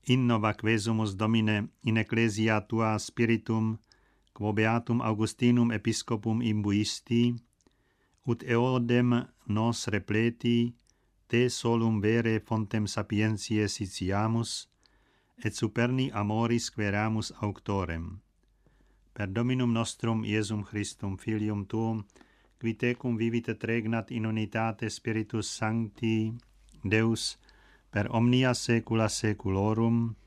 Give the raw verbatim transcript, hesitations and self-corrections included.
innova quesumus Domine in ecclesia tua spiritum, quo beatum Augustinum episcopum imbuisti, ut eodem nos repleti, te solum vere fontem sapientiae sitiamus, et superni amoris queramus auctorem. Per Dominum nostrum Iesum Christum, Filium tuum, qui tecum vivit et regnat in unitate Spiritus Sancti, Deus, per omnia saecula saeculorum.